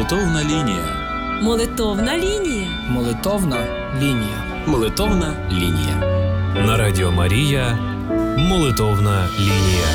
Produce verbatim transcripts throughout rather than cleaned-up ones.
Молитовна лінія. Молитовна лінія. Молитовна лінія. Молитовна лінія. На Радіо Марія. Молитовна лінія.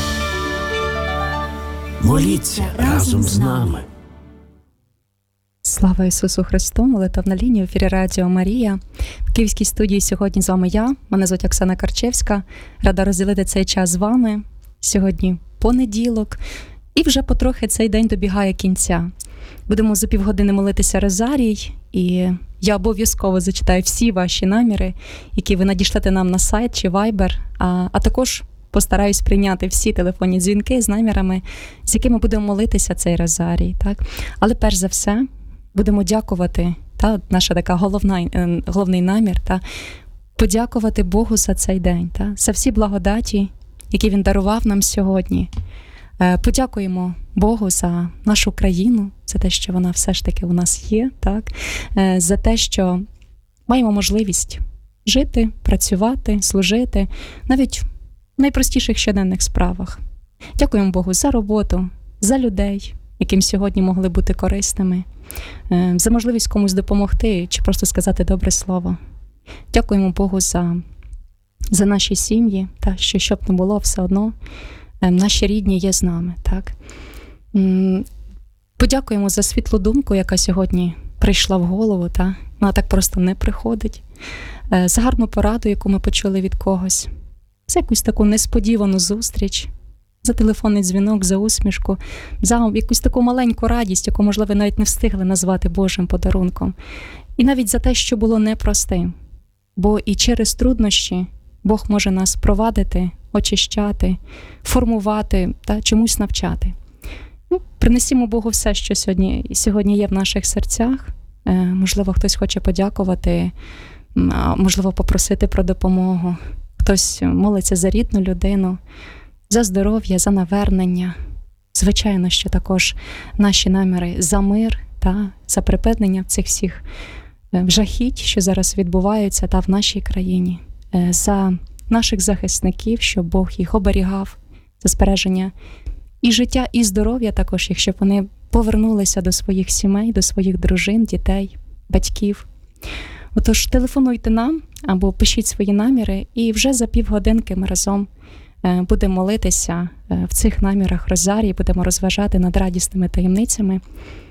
Моліться разом з нами. Слава Ісусу Христу! Молитовна лінія, в ефірі Радіо Марія. В Київській студії сьогодні з вами я, мене звуть Оксана Карчевська. Рада розділити цей час з вами. Сьогодні понеділок, і вже потрохи цей день добігає кінця. Будемо за півгодини молитися розарій, і я обов'язково зачитаю всі ваші наміри, які ви надішлете нам на сайт чи вайбер, а, а також постараюсь прийняти всі телефонні дзвінки з намірами, з якими будемо молитися цей розарій. Так? Але перш за все, будемо дякувати, та, наша така головна, головний намір, та, подякувати Богу за цей день, та, за всі благодаті, які Він дарував нам сьогодні. Подякуємо Богу за нашу країну, за те, що вона все ж таки у нас є, так? За те, що маємо можливість жити, працювати, служити, навіть в найпростіших щоденних справах. Дякуємо Богу за роботу, за людей, яким сьогодні могли бути корисними, за можливість комусь допомогти чи просто сказати добре слово. Дякуємо Богу за, за наші сім'ї, та, що щоб не було, все одно наші рідні є з нами. Так? Подякуємо за світлу думку, яка сьогодні прийшла в голову. Та? Вона так просто не приходить. За гарну пораду, яку ми почули від когось. За якусь таку несподівану зустріч. За телефонний дзвінок, за усмішку. За якусь таку маленьку радість, яку, можливо, навіть не встигли назвати Божим подарунком. І навіть за те, що було непростим. Бо і через труднощі Бог може нас провадити, очищати, формувати та чомусь навчати. Ну, принесімо Богу все, що сьогодні, сьогодні є в наших серцях. Е, можливо, хтось хоче подякувати, а можливо, попросити про допомогу. Хтось молиться за рідну людину, за здоров'я, за навернення. Звичайно, що також наші наміри за мир та за припинення цих всіх жахіть, що зараз відбуваються та в нашій країні. Е, за наших захисників, щоб Бог їх оберігав, за збереження і життя, і здоров'я також, якщо б вони повернулися до своїх сімей, до своїх дружин, дітей, батьків. Отож, телефонуйте нам або пишіть свої наміри, і вже за півгодинки ми разом будемо молитися в цих намірах розарії, будемо розважати над радісними таємницями.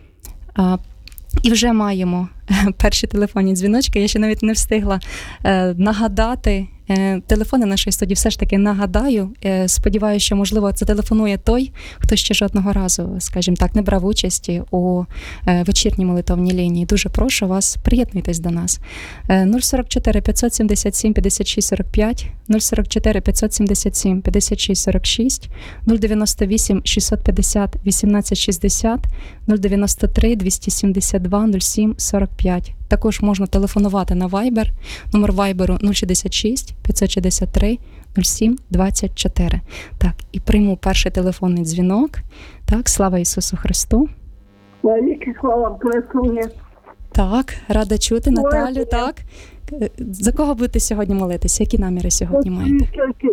І вже маємо перші телефонні дзвіночки. Я ще навіть не встигла е, нагадати. Е, телефони нашої студії все ж таки нагадаю. Е, сподіваюся, що, можливо, це телефонує той, хто ще жодного разу, скажімо так, не брав участі у е, вечірній молитовній лінії. Дуже прошу вас, приєднуйтесь до нас. Е, нуль сорок чотири п'ятсот сімдесят сім п'ятдесят шість сорок п'ять, нуль сорок чотири п'ятсот сімдесят сім п'ятдесят шість сорок шість, нуль дев'яносто вісім шістсот п'ятдесят вісімнадцять шістдесят, нуль дев'яносто три двісті сімдесят два нуль сім сорок п'ять. Також можна телефонувати на Viber, номер Viber нуль шістдесят шість п'ятсот шістдесят три нуль сім двадцять чотири. Так, і прийму перший телефонний дзвінок. Так, слава Ісусу Христу. Навіки слава Христу. Так, рада чути, Наталю, так. За кого будете сьогодні молитися? Які наміри сьогодні маєте?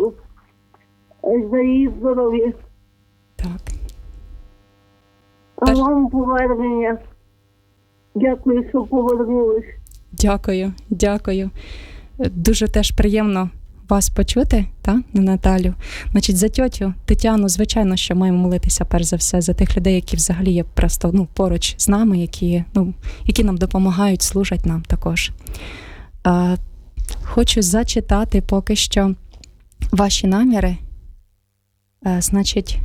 За її здоров'я. Так. А вам повернення. Дякую, що повернулись. Дякую, дякую. Дуже теж приємно вас почути, та, Наталю. Значить, за тьотю Тетяну, звичайно, що маємо молитися перш за все за тих людей, які взагалі є просто, ну, поруч з нами, які, ну, які нам допомагають, служать нам також. А, хочу зачитати поки що ваші наміри. А, значить,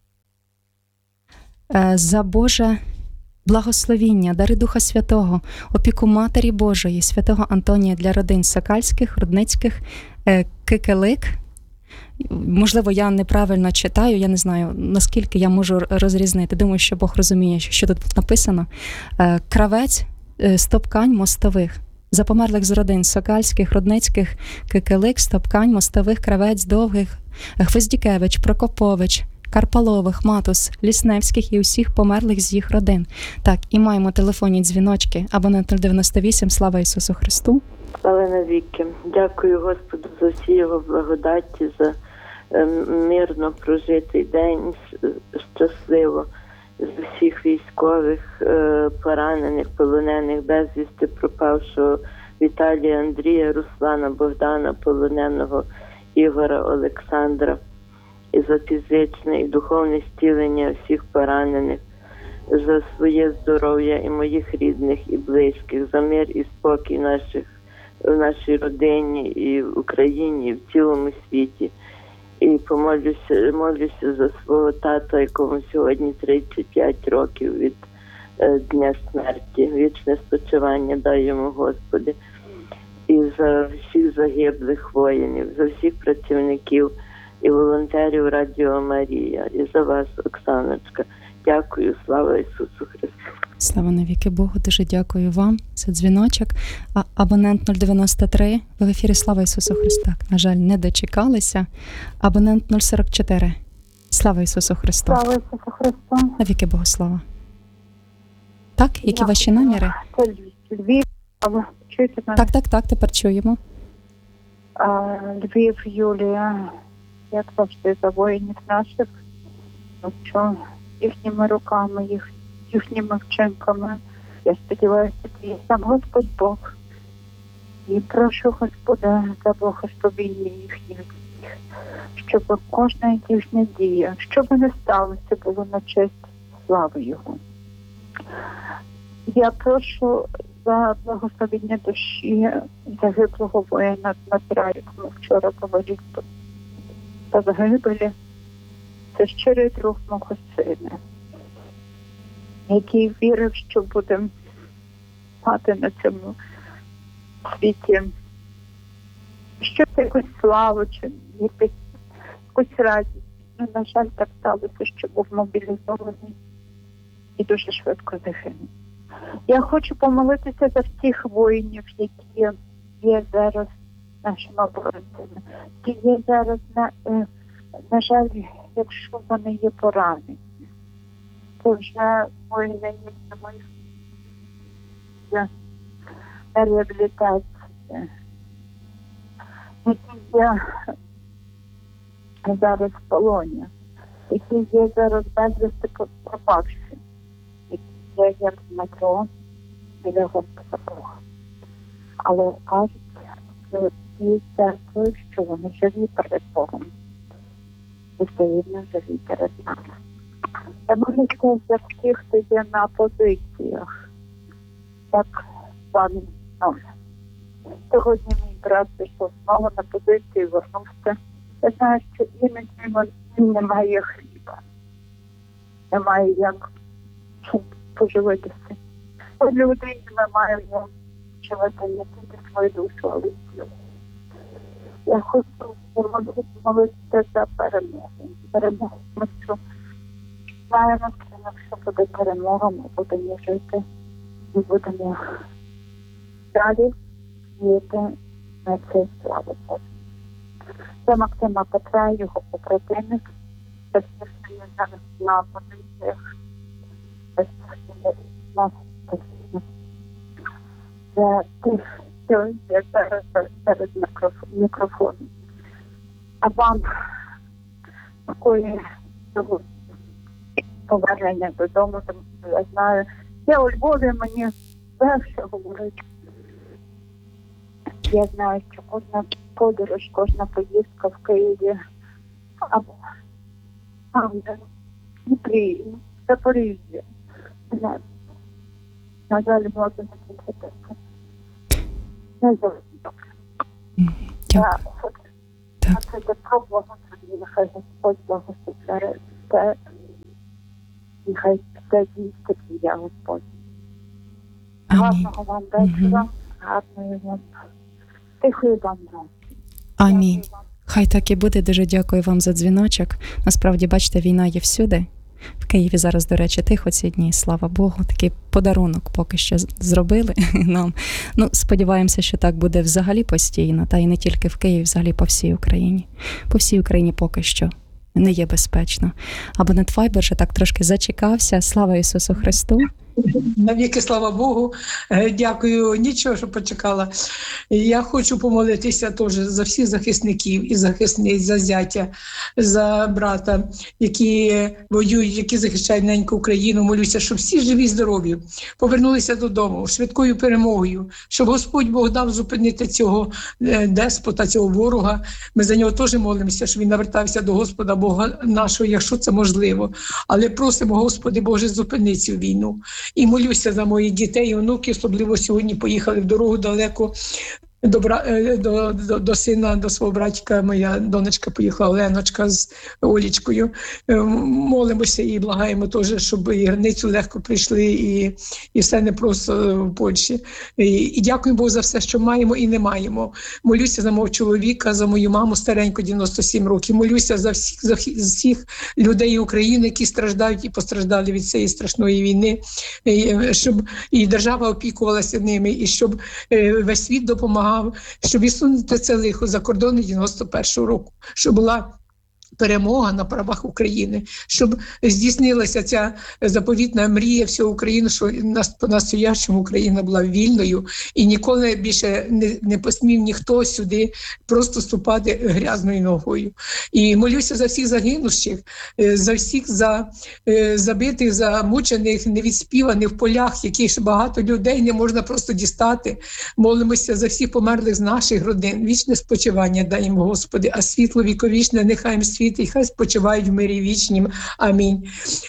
а, за Боже благословіння, дари Духа Святого, опіку Матері Божої, святого Антонія для родин Сокальських, Рудницьких, Кикелик. Можливо, я неправильно читаю, я не знаю, наскільки я можу розрізнити. Думаю, що Бог розуміє, що тут написано. Кравець, Стопкань, Мостових. За померлих з родин Сокальських, Рудницьких, Кикелик, Стопкань, Мостових, Кравець, Довгих, Гвоздікевич, Прокопович, Карпалових, Матус, Лісневських і усіх померлих з їх родин. Так, і маємо телефонні дзвіночки. Абонент нуль дев'яносто вісім. Слава Ісусу Христу. Слава навіки. Дякую Господу за всі його благодаті, за е, мирно прожитий день, щасливо, за всіх військових, е, поранених, полонених, безвісти пропавшого Віталія, Андрія, Руслана, Богдана, полоненого Ігора, Олександра, і за фізичне і духовне зцілення всіх поранених, за своє здоров'я і моїх рідних і близьких, за мир і спокій наших, в нашій родині і в Україні, і в цілому світі. І помолюся, молюся за свого тата, якому сьогодні тридцять п'ять років від е, дня смерті. Вічне спочивання дай йому, Господи. І за всіх загиблих воїнів, за всіх працівників і волонтерів Радіо Марія, і за вас, Оксаночка. Дякую, слава Ісусу Христу. Слава навіки Богу, дуже дякую вам за дзвіночок. А абонент нуль дев'яносто три, ви в ефірі, слава Ісусу Христу. Так, на жаль, не дочекалися. Абонент нуль сорок чотири. Слава Ісусу Христу. Слава Ісусу Христу. Навіки Богу слава. Так, які ваші наміри? Це Львів. А ви чуєте мене? Так, так, так, тепер чуємо. А, Львів, Юлія, як завжди, за воїнів наших, ну, що їхніми руками, їх, їхніми вчинками, я сподіваюся, що є сам Господь Бог. І прошу Господа за благословіння їхніх, щоб кожна їхня дія, що би не сталося, було на честь слави Його. Я прошу за благословення душі загиблого воїна Дмитра, як ми вчора говорили, та загибелі. Це щирий друг мого сина, який вірив, що буде мати на цьому світі щось, якусь славу, чи якусь, якусь радість. Ну, на жаль, так сталося, що був мобілізований і дуже швидко загинув. Я хочу помолитися за всіх воїнів, які є зараз нашими оборонцями, які є зараз, на, на жаль, якщо вони є поранені, то вже воїни є на реабілітації, які є зараз в полоні, які є зараз безвісти пропавші, які є в метро біля Господа Бога. Але кажуть, що ці церкви, що вони живі перед Богом. Відповідно, живі перед нами. Я молюся за всіх, хто є на позиціях, як пан Ноля. Сьогодні мій брат пішов знову на позицію і вернувся. Я знаю, що іноді немає хліба. Немає як поживитися. От людей ми маємо вчувати не тільки свою душу, але й тіло. Я хочу молитися за перемогу. Перемогу, тому що знаємо, що якщо буде перемога, ми будемо жити, ми будемо далі жити на цій славі Божій. Це Максима Петра, його побратимів, це всі, що є зараз на позиціях, це нас постійно. Це тих, що є зараз перед мікрофоном. А вам такої повернення додому, тому що я знаю, я у Львові, мені легше говорити. Я знаю, що кожна подорож, кожна поїздка в Києві, або там, де Дніпрі, Запоріжжя. На жаль, можна закінчити. Не зовсім добре. Я хочу сказати про благословення, нехай Господь благословляє те, нехай все дійсно я Господь. Гарного вам вечора, гарної вам, тихої вам ночі. Амінь. Хай так і буде. Дуже дякую вам за дзвіночок. Насправді, бачите, війна є всюди. В Києві зараз, до речі, тихо ці дні, слава Богу. Такий подарунок поки що зробили нам. Ну, сподіваємося, що так буде взагалі постійно. Та і не тільки в Києві, взагалі по всій Україні. По всій Україні поки що не є безпечно. Абонент Viber вже так трошки зачекався. Слава Ісусу Христу. Навіки, слава Богу. Е, Дякую, нічого, що почекала. Я хочу помолитися теж за всіх захисників і захисниць, за зятя, за брата, які воюють, які захищають неньку Україну. Молюся, щоб всі живі, здорові повернулися додому швидкою перемогою, щоб Господь Бог дав зупинити цього е, деспота, цього ворога. Ми за нього теж молимося, щоб він навертався до Господа Бога нашого, якщо це можливо. Але просимо, Господи Боже, зупини цю війну. І молюся за моїх дітей і онуків, особливо сьогодні поїхали в дорогу далеко до, до, до, до сина, до свого братика. Моя донечка поїхала, Оленочка з Олічкою. Молимося і благаємо теж, щоб і границю легко прийшли, і, і все не просто в Польщі. І, і дякуємо Богу за все, що маємо і не маємо. Молюся за мого чоловіка, за мою маму стареньку, дев'яносто сім років. Молюся за всіх, за всіх людей України, які страждають і постраждали від цієї страшної війни, і, щоб і держава опікувалася ними, і щоб весь світ допомагав, щоб відсунути це лихо за кордони дев'яносто першого року, щоб була перемога на правах України, щоб здійснилася ця заповітна мрія всього України, що по-настоящому Україна була вільною і ніколи більше не, не посмів ніхто сюди просто ступати грязною ногою. І молюся за всіх загинувших, за всіх за забитих, замучених, невідспіваних в полях, яких багато людей не можна просто дістати. Молимося за всіх померлих з наших родин. Вічне спочивання даємо, Господи, а світло віковічне нехай їм світ, і хай спочивають в мирі вічнім. Амінь.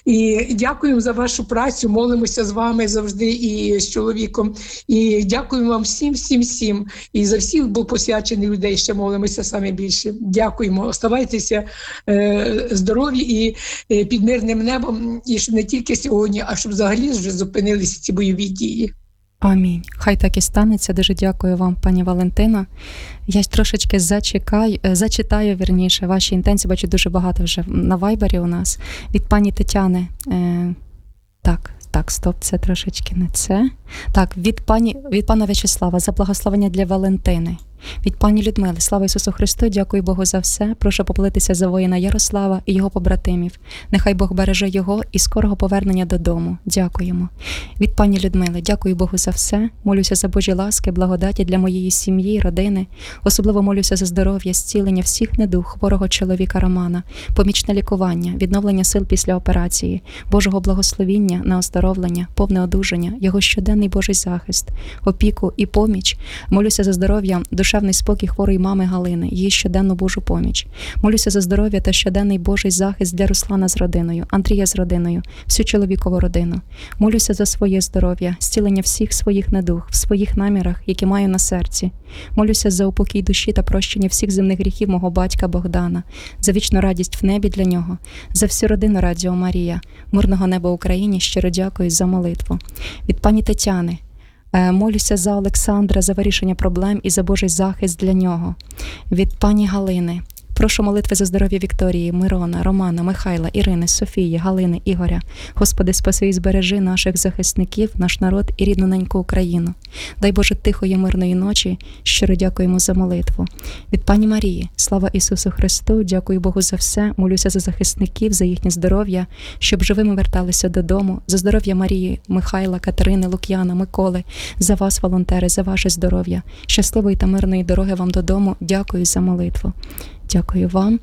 І дякуємо за вашу працю, молимося з вами завжди і з чоловіком. І дякуємо вам всім, всім, всім. І за всіх богопосвячених людей ще молимося саме більше. Дякуємо. Оставайтеся е, здорові і е, під мирним небом, і щоб не тільки сьогодні, а щоб взагалі вже зупинилися ці бойові дії. Амінь. Хай так і станеться. Дуже дякую вам, пані Валентина. Я трошечки зачекаю, зачитаю, вірніше, ваші інтенції. Бачу, дуже багато вже на Вайбері у нас. Від пані Тетяни. Е, так, так, стоп, це трошечки не це. Так, від, пані, від пана В'ячеслава за благословення для Валентини. Від пані Людмили. Слава Ісусу Христу, дякую Богу за все. Прошу помолитися за воїна Ярослава і його побратимів. Нехай Бог береже його і скорого повернення додому. Дякуємо. Від пані Людмили. Дякую Богу за все. Молюся за Божі ласки, благодаті для моєї сім'ї, родини. Особливо молюся за здоров'я, зцілення всіх недуг хворого чоловіка Романа, помічне лікування, відновлення сил після операції, Божого благословіння на оздоровлення, повне одужання, його щоденний Божий захист, опіку і поміч. Молюся за здоров'я, душевний спокій хворої мами Галини, її щоденну Божу поміч. Молюся за здоров'я та щоденний Божий захист для Руслана з родиною, Андрія з родиною, всю чоловікову родину. Молюся за своє здоров'я, зцілення всіх своїх недуг, в своїх намірах, які маю на серці. Молюся за упокій душі та прощення всіх земних гріхів мого батька Богдана, за вічну радість в небі для нього, за всю родину Радіо Марія, мирного неба Україні, щиро дякую за молитву. Від пані Тетяни. Молюся за Олександра, за вирішення проблем і за Божий захист для нього. Від пані Галини. Прошу молитви за здоров'я Вікторії, Мирона, Романа, Михайла, Ірини, Софії, Галини, Ігоря. Господи, спаси і збережи наших захисників, наш народ і рідну неньку Україну. Дай Боже тихої мирної ночі. Щиро дякуємо за молитву. Від пані Марії. Слава Ісусу Христу. Дякую Богу за все. Молюся за захисників, за їхнє здоров'я, щоб живими верталися додому. За здоров'я Марії, Михайла, Катерини, Лук'яна, Миколи. За вас, волонтери, за ваше здоров'я. Щасливої та мирної дороги вам додому. Дякую за молитву. Дякую вам.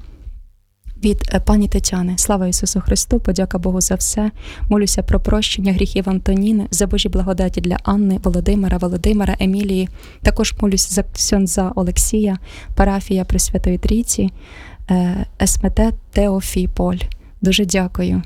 Від пані Тетяни. Слава Ісусу Христу, подяка Богу за все. Молюся про прощення гріхів Антоніни, за Божі благодаті для Анни, Володимира, Володимира, Емілії. Також молюся за ксьондза Олексія, парафія Пресвятої Трійці, СМТ Теофіполь. Дуже дякую.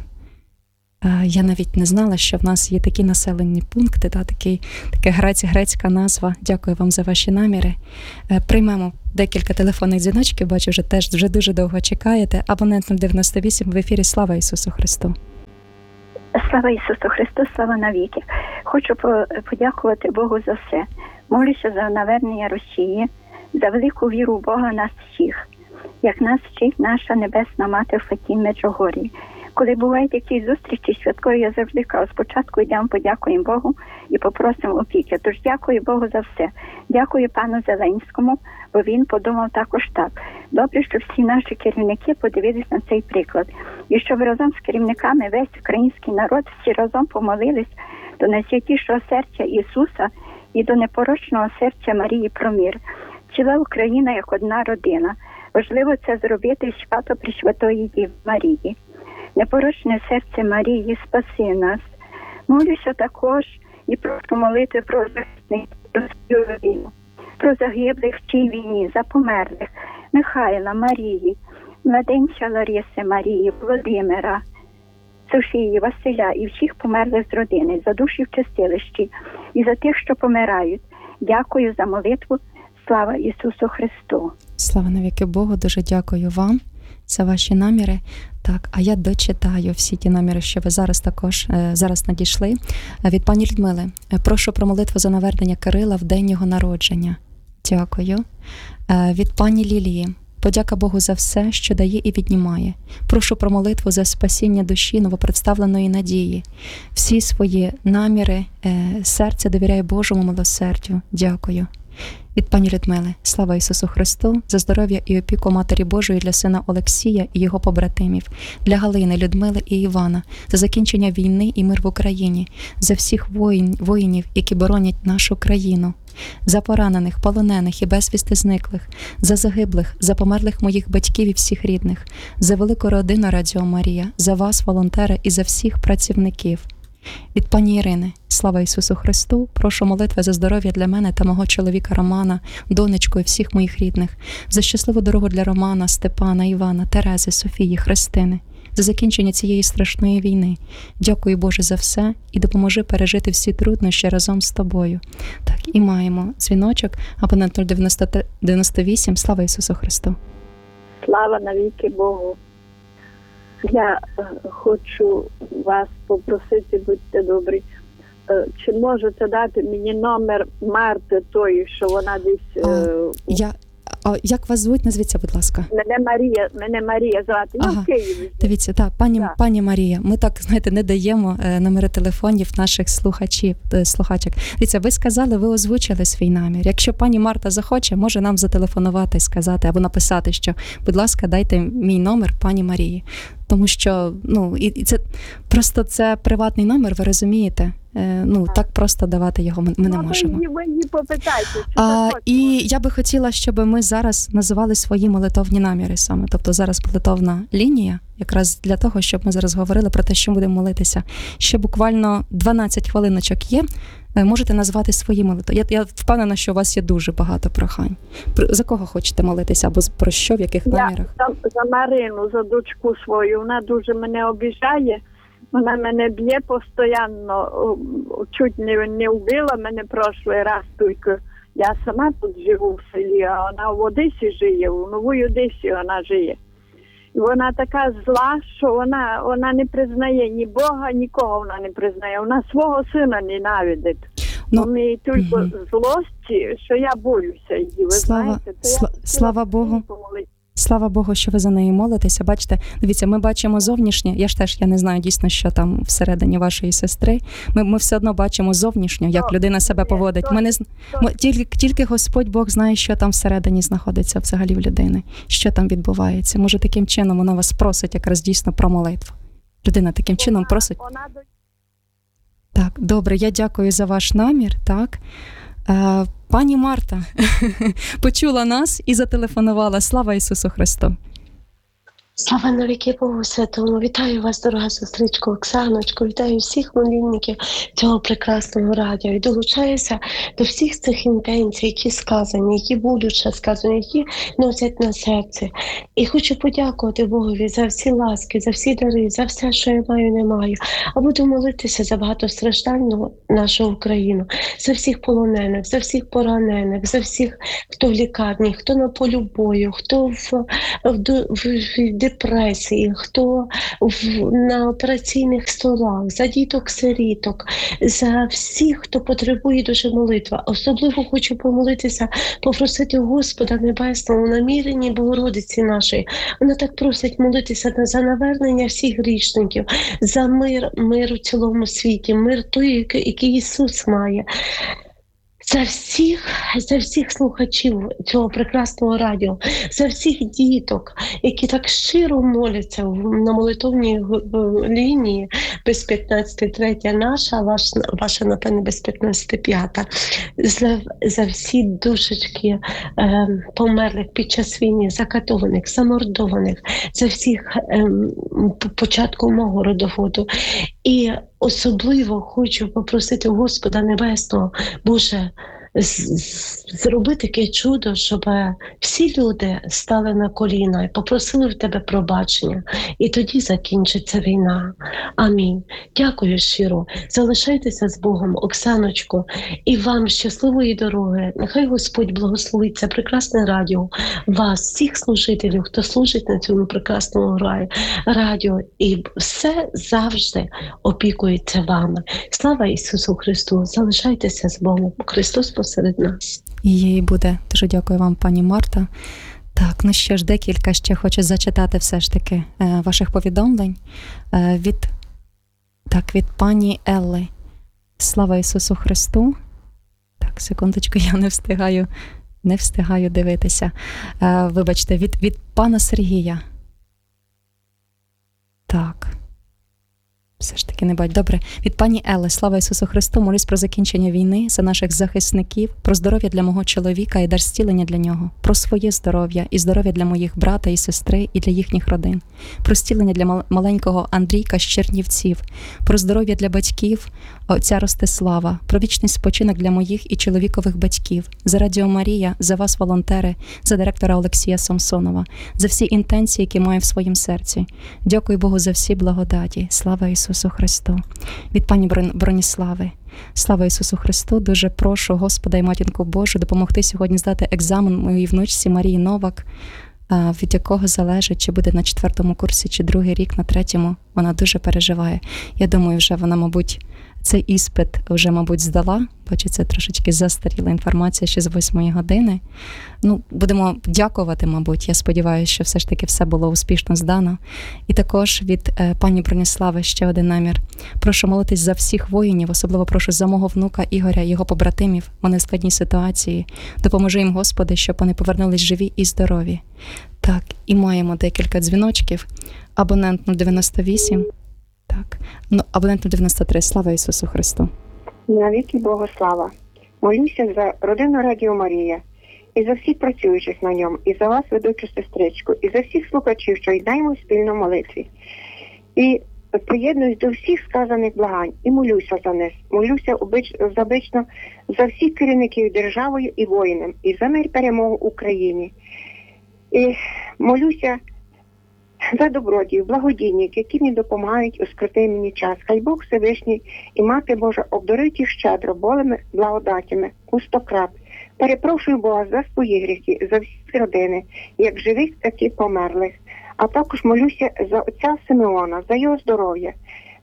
Я навіть не знала, що в нас є такі населені пункти, та, такий, така грець, грецька назва. Дякую вам за ваші наміри. Приймемо декілька телефонних дзвіночків, бачу, вже теж вже дуже довго чекаєте. Абонент нуль дев'яносто вісім в ефірі. Слава Ісусу Христу! Слава Ісусу Христу, слава навіки! Хочу подякувати Богу за все. Молюся за навернення Росії, за велику віру в Бога нас всіх, як нас вчить наша Небесна Мати в Фатімі Меджугор'ї. Коли бувають якісь зустрічі святкові, я завжди кажу, спочатку йдемо, подякуємо Богу і попросимо опіки. Тож дякую Богу за все. Дякую пану Зеленському, бо він подумав також так. Добре, що всі наші керівники подивились на цей приклад. І щоб разом з керівниками весь український народ всі разом помолились до найсвятішого серця Ісуса і до непорочного серця Марії про мир. Ціла Україна як одна родина. Важливо це зробити в свято Пресвятої Діви Марії. Непорочне серце Марії, спаси нас. Молюся також і прошу молити про захисників, про свою родину, про загиблих в цій війні, за померлих Михайла, Марії, младенця Лариси, Марії, Володимира, Софії, Василя і всіх померлих з родини, за душі в чистилищі і за тих, що помирають. Дякую за молитву. Слава Ісусу Христу! Слава навіки Богу, дуже дякую вам за ваші наміри. Так, а я дочитаю всі ті наміри, що ви зараз також е, зараз надійшли. Е, від пані Людмили. Е, прошу про молитву за навернення Кирила в день його народження. Дякую. Е, від пані Лілії. Подяка Богу за все, що дає і віднімає. Прошу про молитву за спасіння душі новопредставленої надії. Всі свої наміри, е, серце довіряє Божому милосердю. Дякую. Від пані Людмили. Слава Ісусу Христу, за здоров'я і опіку Матері Божої для сина Олексія і його побратимів, для Галини, Людмили і Івана, за закінчення війни і мир в Україні, за всіх воїн, воїнів, які боронять нашу країну, за поранених, полонених і безвісти зниклих, за загиблих, за померлих моїх батьків і всіх рідних, за велику родину Радіо Марія, за вас, волонтери, і за всіх працівників. Від пані Ірини. Слава Ісусу Христу, прошу молитви за здоров'я для мене та мого чоловіка Романа, донечку і всіх моїх рідних, за щасливу дорогу для Романа, Степана, Івана, Терези, Софії, Христини, за закінчення цієї страшної війни. Дякую, Боже, за все і допоможи пережити всі труднощі разом з Тобою. Так, і маємо дзвіночок, абонент нуль дев'яносто вісім. Слава Ісусу Христу. Слава навіки Богу. Я е, хочу вас попросити, будьте добрі, е, чи можете дати мені номер Марти тої, що вона десь... Е, а, я, а як вас звуть? Назвіться, будь ласка. Мене Марія, мене Марія звати. Я ага. в Києві. Дивіться, так, пані, так. пані Марія, ми так, знаєте, не даємо е, номери телефонів наших слухачів, е, слухачок. Дивіться, ви сказали, ви озвучили свій намір. Якщо пані Марта захоче, може нам зателефонувати і сказати, або написати, що, будь ласка, дайте мій номер пані Марії. Тому що, ну, і, і це просто це приватний номер, ви розумієте? Е, ну, так просто давати його ми, ми не ну, можемо. Ви, ви її попитайте, чи А, і я би хотіла, щоб ми зараз називали свої молитовні наміри саме. Тобто зараз молитовна лінія, якраз для того, щоб ми зараз говорили про те, що будемо молитися. Ще буквально дванадцять хвилиночок є. Можете назвати свої молитви. Я, я впевнена, що у вас є дуже багато прохань. За кого хочете молитися, або про що, в яких я намірах? За, за Марину, за дочку свою. Вона дуже мене обіжає. Вона мене б'є постійно. Чуть не, не вбила мене прошлий раз, тільки я сама тут живу в селі, а вона в Одесі живе, в Новій Одесі вона живе. І вона така зла, що вона, вона не признає ні Бога, нікого вона не признає. Вона свого сина ненавидить. Ну, у неї тільки угу. злості, що я боюся її, ви слава, знаєте. То сла, я слава Богу. Слава Богу, що ви за неї молитеся. Бачите, дивіться, ми бачимо зовнішнє, я ж теж, я не знаю дійсно, що там всередині вашої сестри, ми, ми все одно бачимо зовнішньо, як людина себе поводить. Ми не, ми, тільки, тільки Господь Бог знає, що там всередині знаходиться взагалі в людини, що там відбувається. Може, таким чином вона вас просить якраз дійсно про молитву. Людина таким чином просить. Так, добре, я дякую за ваш намір, так. Пані Марта почула нас і зателефонувала. Слава Ісусу Христу! Слава навіки Богу Святому! Вітаю вас, дорога сестричко Оксаночко, вітаю всіх молільників цього прекрасного радіо. І долучаюся до всіх цих інтенцій, які сказані, які будуть ще сказані, які носять на серці. І хочу подякувати Богові за всі ласки, за всі дари, за все, що я маю, не маю. А буду молитися за багатостраждальну нашу Україну, за всіх полонених, за всіх поранених, за всіх, хто в лікарні, хто на полю бою, хто в, в, в, в депресії, хто в, на операційних столах, за діток-сиріток, за всіх, хто потребує дуже молитви. Особливо хочу помолитися, попросити Господа Небесного у наміренні Богородиці нашої. Вона так просить молитися за навернення всіх грішників, за мир, мир у цілому світі, мир той, який Ісус має. за всіх, за всіх слухачів цього прекрасного радіо, за всіх діток, які так щиро моляться на молитовній лінії без п'ятнадцять третя наша, ваша, ваша напевне, без п'ятнадцять п'ята, за, за всі душечки е, померлих під час війни, закатованих, замордованих, за всіх е, початку мого родоводу. І особливо хочу попросити Господа Небесного, Боже, зроби таке чудо, щоб всі люди стали на коліна і попросили в Тебе пробачення. І тоді закінчиться війна. Амінь. Дякую щиро. Залишайтеся з Богом, Оксаночко, і вам щасливої дороги. Нехай Господь благословить це прекрасне радіо, вас, всіх служителів, хто служить на цьому прекрасному радіо, і все завжди опікується вами. Слава Ісусу Христу! Залишайтеся з Богом. Христос посеред нас. І їй буде. Дуже дякую вам, пані Марта. Так, ну ще ж декілька, ще хочу зачитати все ж таки е, ваших повідомлень е, від, так, від пані Елли. Слава Ісусу Христу. Так, секундочку, я не встигаю, не встигаю дивитися. Е, вибачте, від, від пана Сергія. Так. Все ж таки не бать. Добре. Від пані Елли. Слава Ісусу Христу. Молюсь про закінчення війни, за наших захисників, про здоров'я для мого чоловіка і дар зцілення для нього, про своє здоров'я і здоров'я для моїх брата і сестри і для їхніх родин, про зцілення для маленького Андрійка з Чернівців, про здоров'я для батьків отця Ростислава, про вічний спочинок для моїх і чоловікових батьків, за Радіо Марія, за вас, волонтери, за директора Олексія Самсонова, за всі інтенції, які маю в своїм серці. Дякую Богу за всі благодаті. Слава Ісусу Христу. Від пані Броніслави. Слава Ісусу Христу. Дуже прошу Господа і Матінку Божу допомогти сьогодні здати екзамен моїй внучці Марії Новак, від якого залежить, чи буде на четвертому курсі, чи другий рік, на третьому. Вона дуже переживає. Я думаю, вже вона, мабуть, цей іспит вже, мабуть, здала, бо це трошечки застаріла інформація ще з восьмої години. Ну, будемо дякувати, мабуть. Я сподіваюся, що все ж таки все було успішно здано. І також від е, пані Броніслави ще один намір. Прошу молитись за всіх воїнів, особливо прошу за мого внука Ігоря і його побратимів. Вони в складній ситуації. Допоможи їм, Господи, щоб вони повернулись живі і здорові. Так, і маємо декілька дзвіночків. Абонент нуль дев'яносто вісім. Так, ну, абонент нуль дев'яносто три. Слава Ісусу Христу. Навіки Богу слава. Молюся за родину Радіо Марія, і за всіх працюючих на ньому, і за вас, ведучу сестричку, і за всіх слухачів, що йдемо спільно в молитві. І приєднуюсь до всіх сказаних благань, і молюся за них. Молюся обично за всіх керівників державою і воїнам, і за мир перемогу Україні. І молюся за добродію, благодійників, які мені допомагають у скрутий мені час. Хай Бог Всевишній і Мати Божа обдарить їх щедро, болими благодатями у стократ. Перепрошую Бога за свої гріхи, за всі родини, як живих, так і померлих. А також молюся за отця Симеона, за його здоров'я,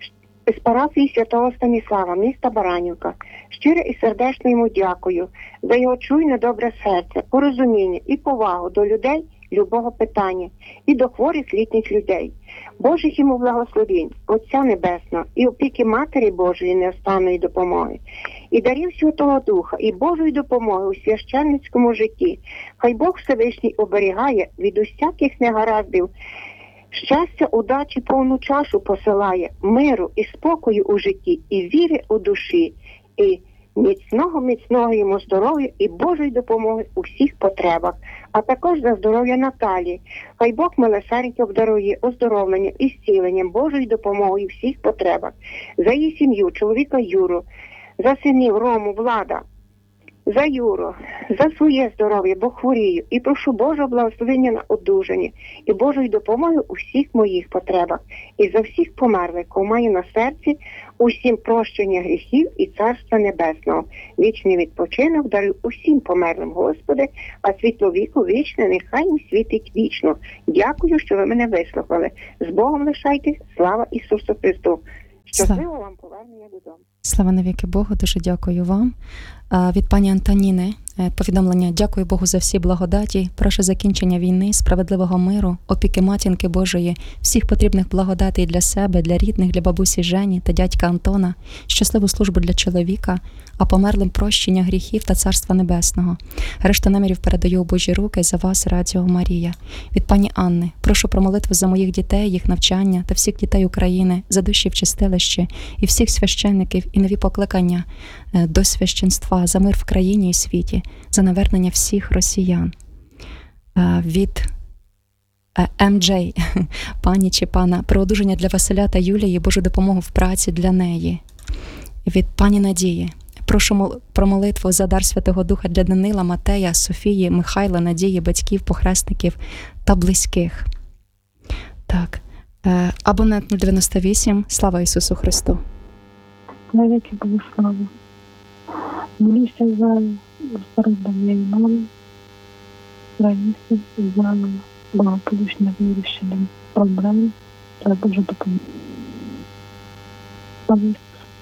з парафії святого Станіслава, міста Баранівка. Щиро і сердечно йому дякую за його чуйне добре серце, порозуміння і повагу до людей любого питання і до хворих літніх людей. Божих йому благословінь, Отця Небесного і опіки Матері Божої неостанної допомоги, і дарів Святого Духа, і Божої допомоги у священницькому житті. Хай Бог Всевишній оберігає від усяких негараздів, щастя, удачі повну чашу посилає, миру і спокою у житті, і віри у душі, і міцного, міцного йому здоров'я і Божої допомоги у всіх потребах, а також за здоров'я Наталії. Хай Бог милосердя обдарує оздоровлення і зцілення Божої допомоги у всіх потребах. За її сім'ю, чоловіка Юру, за синів Рому, Влада, за Юру, за своє здоров'я, бо хворію, і прошу Божого благословення на одужання і Божої допомоги у всіх моїх потребах, і за всіх померлих, кого маю на серці, усім прощення гріхів і Царства Небесного. Вічний відпочинок дарую усім померлим, Господи, а світло віку вічне нехай їм світить вічно. Дякую, що ви мене вислухали. З Богом лишайтесь. Слава Ісусу Христу. Щасливо вам повернення додому. Слава навіки Богу, дуже дякую вам. Від пані Антоніни повідомлення: дякую Богу за всі благодаті, прошу закінчення війни, справедливого миру, опіки Матінки Божої, всіх потрібних благодатей для себе, для рідних, для бабусі Жені та дядька Антона, щасливу службу для чоловіка, а померлим прощення гріхів та Царства Небесного. Решту намірів передаю у Божі руки за вас, Радіо Марія. Від пані Анни: прошу про молитву за моїх дітей, їх навчання та всіх дітей України, за душі в чистилищі і всіх священників і нові покликання до священства, за мир в країні і світі, за навернення всіх росіян. Від Ем Джей, пані чи пана: про одужання для Василя та Юлії, Божу допомогу в праці для неї. Від пані Надії: прошу про молитву за дар Святого Духа для Данила, Матея, Софії, Михайла, Надії, батьків, похресників та близьких. Так. Абонент нуль дев'яносто вісім. Слава Ісусу Христу! Навіки Богу слава. Молюся за здоров'я моєї мами, Раїси, за благополучне вирішення проблем та Божу допомогу. Слава Ісусу.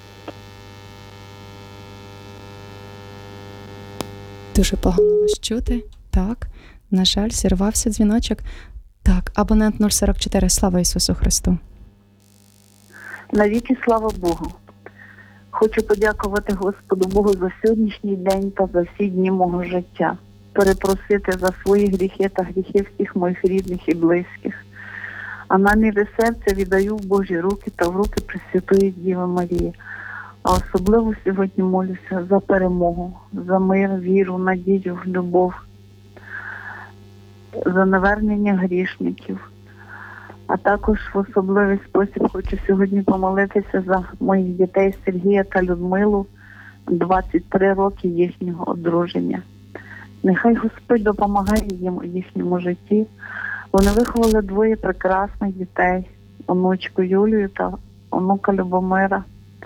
Дуже погано вас чути. Так, на жаль, зірвався дзвіночок. Так, абонент нуль сорок чотири. Слава Ісусу Христу! Навіки слава Богу! Хочу подякувати Господу Богу за сьогоднішній день та за всі дні мого життя. Перепросити за свої гріхи та гріхи всіх моїх рідних і близьких. А наміри серця віддаю в Божі руки та в руки Пресвятої Діви Марії. А особливо сьогодні молюся за перемогу, за мир, віру, надію, любов, за навернення грішників. А також в особливий спосіб хочу сьогодні помолитися за моїх дітей Сергія та Людмилу, двадцять три роки їхнього одруження. Нехай Господь допомагає їм у їхньому житті. Вони виховали двоє прекрасних дітей, онучку Юлію та онука Любомира.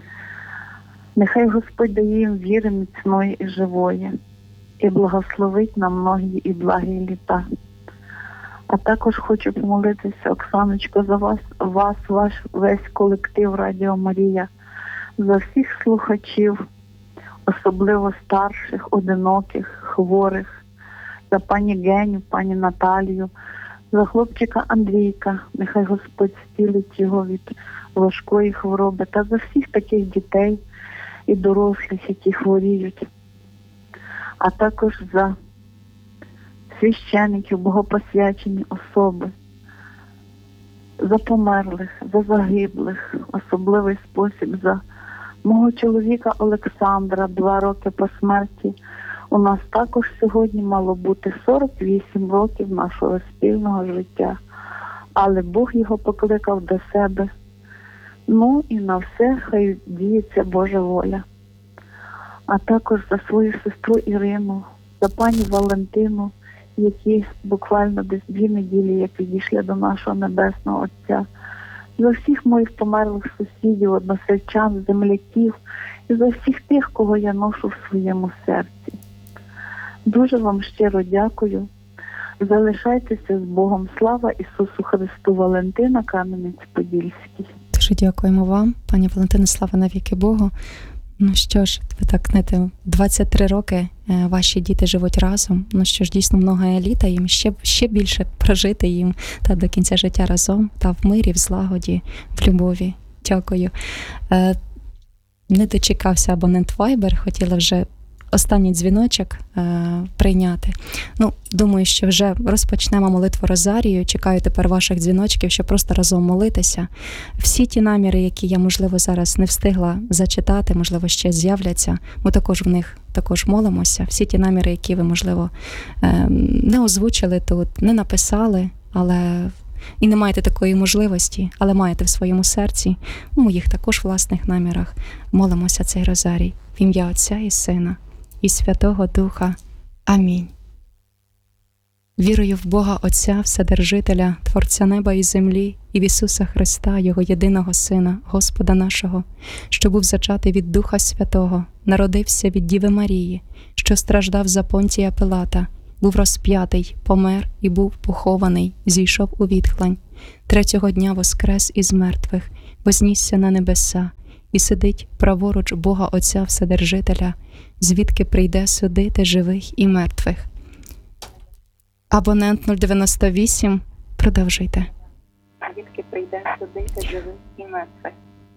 Нехай Господь дає їм віри міцної і живої і благословить на многі і благі літа. А також хочу помолитися, Оксаночко, за вас, вас, ваш весь колектив Радіо Марія, за всіх слухачів, особливо старших, одиноких, хворих, за пані Геню, пані Наталію, за хлопчика Андрійка, нехай Господь зцілить його від важкої хвороби, та за всіх таких дітей і дорослих, які хворіють, а також за священиків, богопосвячені особи, за померлих, за загиблих, особливий спосіб за мого чоловіка Олександра, два роки по смерті. У нас також сьогодні мало бути сорок вісім років нашого спільного життя, але Бог його покликав до себе. Ну і на все хай діється Божа воля. А також за свою сестру Ірину, за пані Валентину, які буквально десь дві неділі як підійшли до нашого Небесного Отця, за всіх моїх померлих сусідів, односельчан, земляків і за всіх тих, кого я ношу в своєму серці. Дуже вам щиро дякую. Залишайтеся з Богом. Слава Ісусу Христу. Валентина, Кам'янець-Подільський. Дуже дякуємо вам, пані Валентина, слава навіки Богу. Ну що ж, ви так, знаєте, двадцять три роки ваші діти живуть разом. Ну що ж, дійсно, много еліта їм ще, ще більше прожити їм та до кінця життя разом, та в мирі, в злагоді, в любові. Дякую. Е, не дочекався абонент Viber, хотіла вже останній дзвіночок е, прийняти. Ну, думаю, що вже розпочнемо молитву Розарію. Чекаю тепер ваших дзвіночків, щоб просто разом молитися. Всі ті наміри, які я, можливо, зараз не встигла зачитати, можливо, ще з'являться, ми також в них також молимося. Всі ті наміри, які ви, можливо, е, не озвучили тут, не написали, але і не маєте такої можливості, але маєте в своєму серці, у моїх також власних намірах, молимося цей Розарій. В ім'я Отця і Сина і Святого Духа. Амінь. Вірую в Бога Отця, Вседержителя, Творця неба і землі, і в Ісуса Христа, Його єдиного Сина, Господа нашого, що був зачатий від Духа Святого, народився від Діви Марії, що страждав за Понтія Пилата, був розп'ятий, помер і був похований, зійшов у відхлань. Третього дня воскрес із мертвих, вознісся на небеса, і сидить праворуч Бога Отця Вседержителя, звідки прийде судити живих і мертвих. Абонент нуль дев'яносто вісім, продовжуйте. Звідки прийде судити живих і мертвих.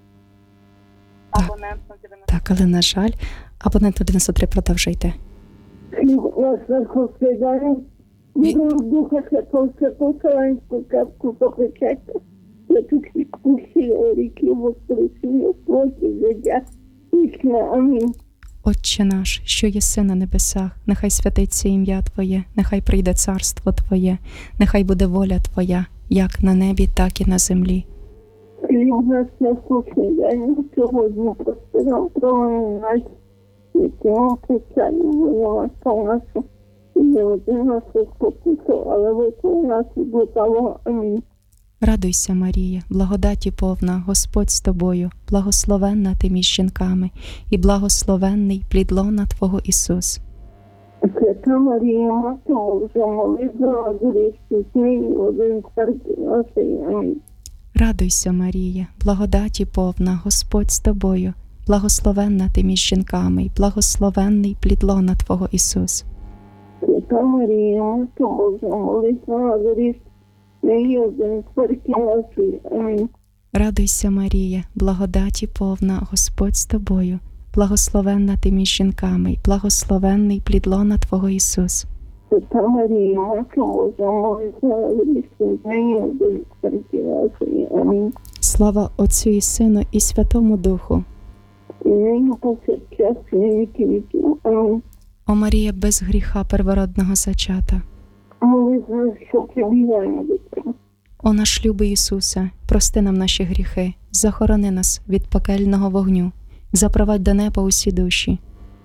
Так, так, але, на жаль, абонент нуль дев'яносто три, продовжуйте. Хліб наш насущний дай нам, від Духа Святого Святого Вселенську кепку попечете, я тут відпущу оріки воскресіння плоті життя вічне. Амінь. Отче наш, що єси на небесах, нехай святиться ім'я Твоє, нехай прийде царство Твоє, нехай буде воля Твоя, як на небі, так і на землі. Хліб наш насущний дай нам сьогодні, прости нам провини наші, які ми прощаємо винуватцям нашим, і не один нас у спокусу, але визволи нас від лукавого. Амінь. Радуйся, Марія, благодаті повна, Господь з тобою, благословенна ти між жінками, і благословенний плід лона Твого Ісус. Свята Марія, Мати Божа, молись за нас грішних, нині один церкви нашої. Амінь. Радуйся, Марія, благодаті повна, Господь з тобою, благословенна ти між жінками, і благословенний плід лона Твого Ісус. Свята Марія, Мати Божа, молись за нас грішних, нині один церкви нашої. Амінь. Радуйся, Марія, благодаті повна, Господь з тобою, благословенна ти між жінками, і благословенний плід лона Твого Ісус. Свята Марія, Мати Божа, молись за нас грішних, нині один церкви нашої. Амінь. Слава Отцю і Сину, і Святому Духу. І нині повсякчас і на віки віків. Амінь. О Марія, без гріха первородного зачата. Молись за нас, що прибігаємо до Тебе. О наш любий Ісусе, прости нам наші гріхи, захорони нас від пекельного вогню, запровадь до неба усі душі.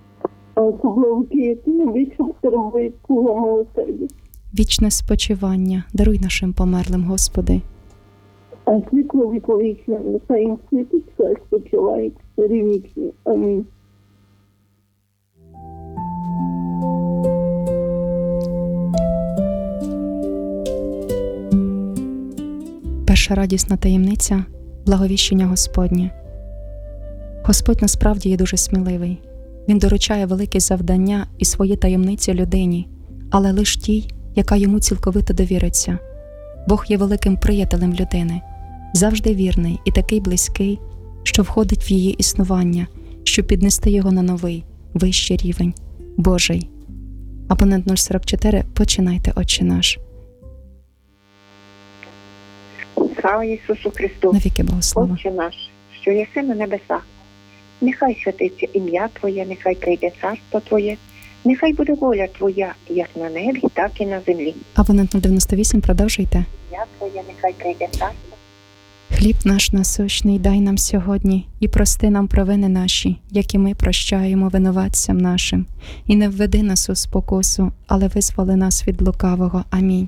А особливо ті, які найбільше потребують Твого милосердя. Вічне спочивання даруй нашим померлим, Господи. А світло віковічне, нехай їм світить, хай спочивають царі вічні. Амінь. Перша радісна таємниця – благовіщення Господнє. Господь насправді є дуже сміливий. Він доручає великі завдання і свої таємниці людині, але лиш тій, яка йому цілковито довіриться. Бог є великим приятелем людини, завжди вірний і такий близький, що входить в її існування, щоб піднести його на новий, вищий рівень – Божий. Абонент нуль сорок чотири, починайте, Отче наш. Слава Ісусу Христу! Навіки Богослава. Отче наш, що єси на небесах, нехай святиться ім'я Твоє, нехай прийде царство Твоє, нехай буде воля Твоя, як на небі, так і на землі. Абонент нуль дев'яносто вісім, продовжуйте. Ім'я Твоє, нехай прийде царство. Хліб наш насущний дай нам сьогодні, і прости нам провини наші, як і ми прощаємо винуватцям нашим. І не введи нас у спокусу, але визволи нас від лукавого. Амінь.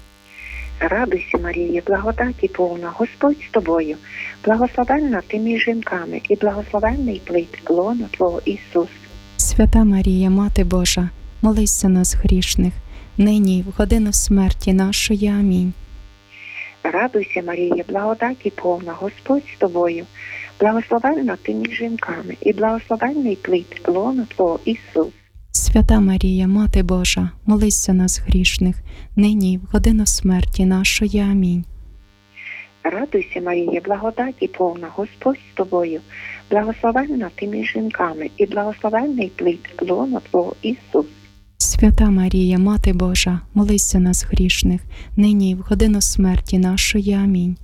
Радуйся, Марія, благодаті повна, Господь з тобою, благословенна ти між жінками, і благословенний плід лона Твого Ісус. Свята Марія, Мати Божа, молись за нас грішних, нині і в годину смерті нашої. Амінь. Радуйся, Марія, благодаті повна, Господь з тобою, благословенна ти між жінками, і благословенний плід лона Твого Ісус. Свята Марія, Мати Божа, молись за нас грішних, нині і в годину смерті нашої. Амінь. Радуйся, Марія, благодаті повна, Господь з тобою, благословенна ти між жінками, і благословенний плід лона Твого Ісус. Свята Марія, Мати Божа, молись за нас грішних, нині і в годину смерті нашої. Амінь.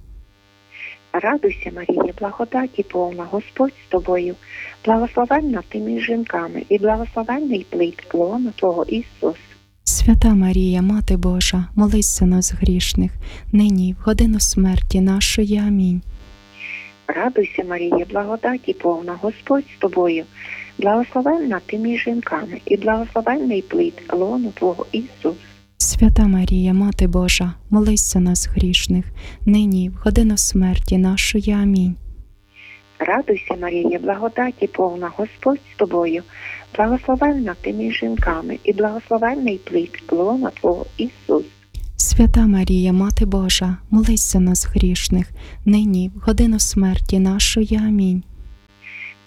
Радуйся, Марія, благодаті повна, Господь з тобою, благословенна ти між жінками, і благословенний плід лона Твого Ісус. Свята Марія, Мати Божа, молись за нас грішних, нині і в годину смерті нашої. Амінь. Радуйся, Марія, благодаті повна, Господь з тобою, благословенна ти між жінками, і благословенний плід лона Твого Ісус. Свята Марія, Мати Божа, молись за нас грішних, нині і в годину смерті нашої. Амінь. Радуйся, Марія, благодаті повна, Господь з тобою, благословенна ти між жінками, і благословенний плід лона Твого Ісус. Свята Марія, Мати Божа, молись за нас грішних, нині і в годину смерті нашої. Амінь.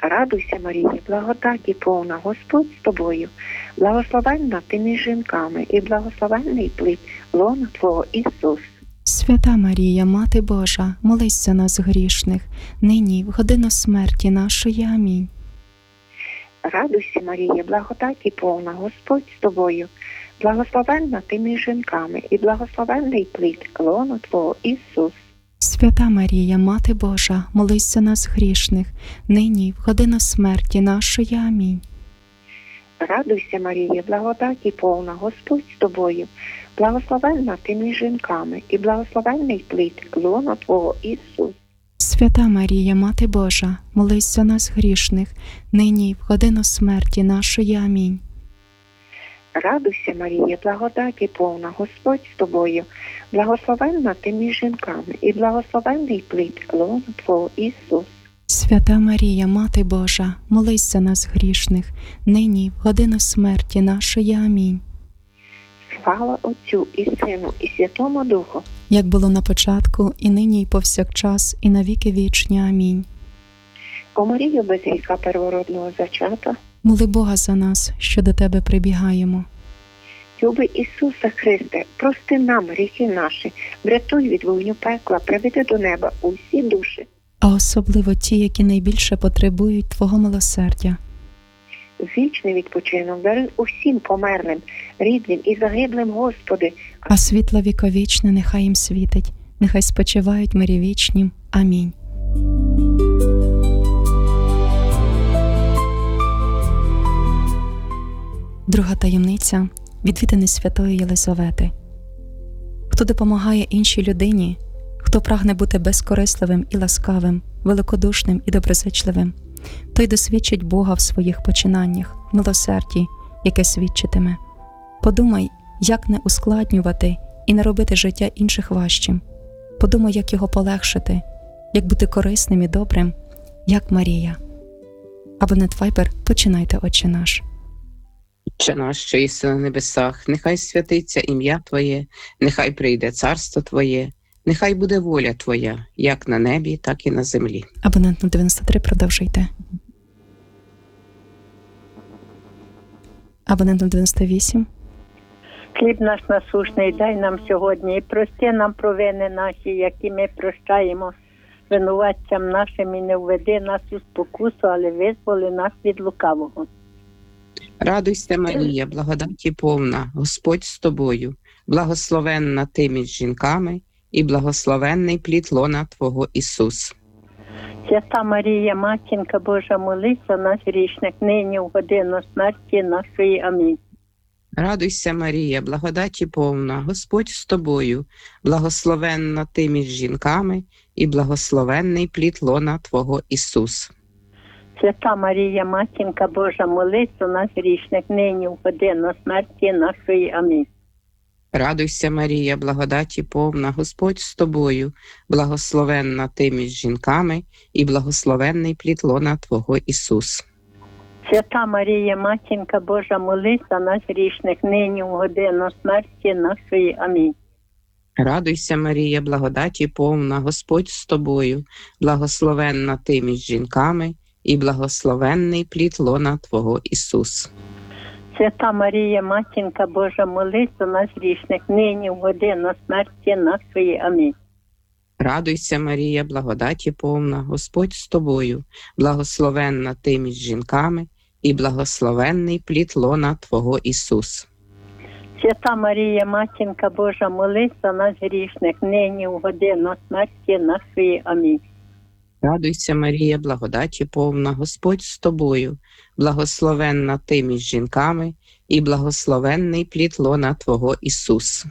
Радуйся, Марія, благодаті повна, Господь з тобою, благословенна ти між жінками, і благословенний плід лона Твого Ісус. Свята Марія, Мати Божа, молись за нас грішних, нині й в годину смерті нашої. Амінь. Радуйся, Марія, благодаті повна, Господь з тобою, благословенна ти між жінками, і благословенний плід лона Твого Ісус. Свята Марія, Мати Божа, молись за нас грішних, нині й в годину смерті нашої. Амінь. Радуйся, Марія, благодаті повна, Господь з тобою, благословенна ти між жінками, і благословенний плід лона Твого Ісус. Свята Марія, Мати Божа, молись за нас грішних, нині й в годину смерті нашої. Амінь. Радуйся, Марія, благодаті повна, Господь з тобою, благословенна ти між жінками, і благословенний плід лона Твого Ісус. Свята Марія, Мати Божа, молись за нас грішних, нині й в годину смерті нашої. Амінь. Слава Отцю і Сину, і Святому Духу, як було на початку, і нині, і повсякчас, і навіки вічні. Амінь. О Марію, без гріха первородного зачата, моли Бога за нас, що до Тебе прибігаємо. Любий Ісусе Христе, прости нам гріхи наші, врятуй від вогню пекла, приведи до неба усі душі, а особливо ті, які найбільше потребують Твого милосердя. Вічний відпочинок даруй усім померлим, рідним і загиблим, Господи. А світло віковічне нехай їм світить, нехай спочивають мирі вічнім. Амінь. Друга таємниця – відвідини Святої Єлизавети. Хто допомагає іншій людині, хто прагне бути безкорисливим і ласкавим, великодушним і доброзичливим, той досвідчить Бога в своїх починаннях, в милосерді, яке свідчитиме. Подумай, як не ускладнювати і не робити життя інших важчим. Подумай, як його полегшити, як бути корисним і добрим, як Марія. Абонент Viber, починайте, Отче наш. Отче наш, що єси на небесах, нехай святиться ім'я Твоє, нехай прийде царство Твоє, нехай буде воля Твоя, як на небі, так і на землі. Абонент дев'яносто три, продовжуйте. Абонент дев'яносто вісім. Хліб наш насущний дай нам сьогодні, і прости нам провини наші, які ми прощаємо винуватцям нашим, і не введи нас у спокусу, але визволи нас від лукавого. Радуйся, Марія, благодаті повна, Господь з тобою, благословенна ти між жінками, і благословенний плід лона Твого Ісус. Свята Марія, Матінка Божа, молись за нас грішних, нині в годину смерті нашої. Амінь. Радуйся, Марія, благодаті повна, Господь з тобою, благословенна ти між жінками, і благословенний плід лона Твого Ісус. Свята Марія, Матінка Божа, молись за нас грішних, нині в годину смерті нашої. Амінь. Радуйся, Марія, благодаті повна, Господь з тобою, благословенна ти між жінками, і благословенний плід лона Твого Ісус. Свята Марія, Матінка Божа, молись за нас грішних, нині в годину смерті нашої. Амінь. Радуйся, Марія, благодаті повна, Господь з тобою, благословенна ти між жінками, і благословенний плід лона Твого Ісус. Свята Марія, Матінка Божа, молись за нас грішних, нині в годину смерті нашої. Амінь. Радуйся, Марія, благодаті повна, Господь з тобою, благословенна ти між жінками, і благословенний плід лона Твого Ісус. Свята Марія, Матінка Божа, молись за нас грішних, нині в годину смерті нашої. Амінь. Радуйся, Марія, благодаті повна, Господь з тобою, благословенна ти між жінками, і благословенний плід лона Твого Ісус.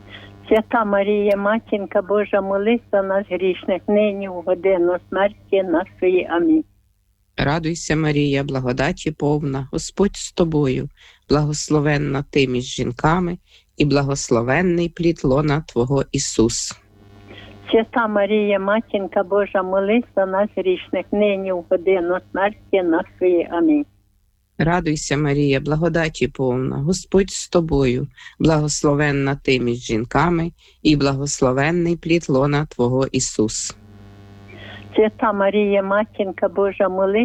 Свята Марія, Матінка Божа, молись за нас грішних, нині в годину смерті нашої. Амінь. Радуйся, Марія, благодаті повна, Господь з тобою, благословенна ти між жінками, і благословенний плід лона Твого Ісус. Свята Марія, Матінка Божа, молись за нас грішних, нині в годину смерті нашої. Амінь. Радуйся, Марія, благодаті повна, Господь з тобою, благословенна ти між жінками, і благословенний плід лона Твого Ісус. Свята Марія, Матінка Божа, молись